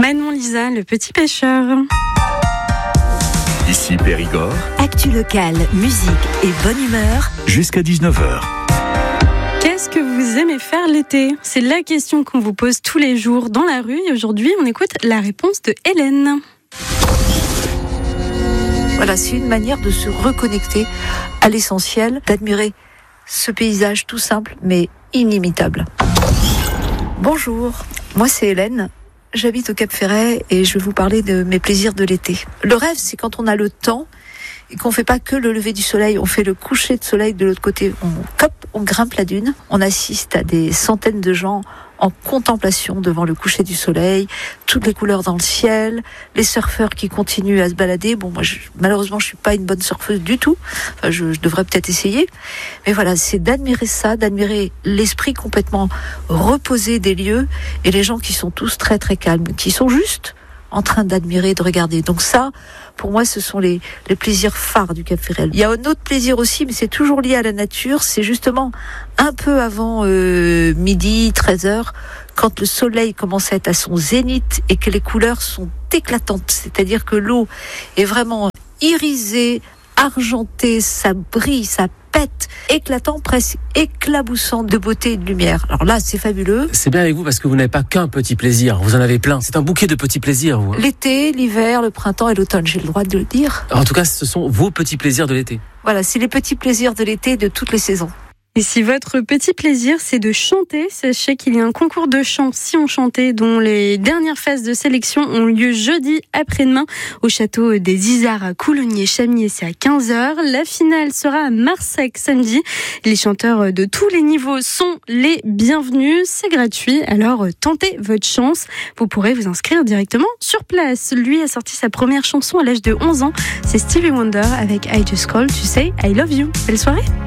Manon Lisa, le petit pêcheur. Ici Périgord. Actu locale, musique et bonne humeur. Jusqu'à 19h. Qu'est-ce que vous aimez faire l'été ? C'est la question qu'on vous pose tous les jours dans la rue. Et aujourd'hui, on écoute la réponse de Hélène. Voilà, c'est une manière de se reconnecter à l'essentiel, d'admirer ce paysage tout simple mais inimitable. Bonjour, moi c'est Hélène. J'habite au Cap Ferret et je vais vous parler de mes plaisirs de l'été. Le rêve, c'est quand on a le temps et qu'on fait pas que le lever du soleil, on fait le coucher de soleil de l'autre côté. On grimpe la dune, on assiste à des centaines de gens en contemplation devant le coucher du soleil, toutes les couleurs dans le ciel, les surfeurs qui continuent à se balader. Bon, moi, malheureusement, je suis pas une bonne surfeuse du tout. Enfin, je devrais peut-être essayer. Mais voilà, c'est d'admirer ça, d'admirer l'esprit complètement reposé des lieux et les gens qui sont tous très très calmes, qui sont juste en train d'admirer, de regarder. Donc ça, pour moi, ce sont les plaisirs phares du Cap Ferret. Il y a un autre plaisir aussi, mais c'est toujours lié à la nature. C'est justement un peu avant midi, 13h, quand le soleil commence à être à son zénith et que les couleurs sont éclatantes. C'est-à-dire que l'eau est vraiment irisée, argentée, ça brille, ça pète, éclatant, presque éclaboussant de beauté et de lumière. Alors là, c'est fabuleux. C'est bien avec vous parce que vous n'avez pas qu'un petit plaisir, vous en avez plein. C'est un bouquet de petits plaisirs, vous. L'été, l'hiver, le printemps et l'automne, j'ai le droit de le dire. En tout cas, ce sont vos petits plaisirs de l'été. Voilà, c'est les petits plaisirs de l'été de toutes les saisons. Et si votre petit plaisir, c'est de chanter, sachez qu'il y a un concours de chant Si on chantait, dont les dernières phases de sélection ont lieu jeudi après-demain au château des Isards à Coulommiers-Chamiers. C'est à 15h. La finale sera à Marsac samedi. Les chanteurs de tous les niveaux sont les bienvenus. C'est gratuit, alors tentez votre chance. Vous pourrez vous inscrire directement sur place. Lui a sorti sa première chanson à l'âge de 11 ans. C'est Stevie Wonder avec I Just Called to Say I Love You. Belle soirée.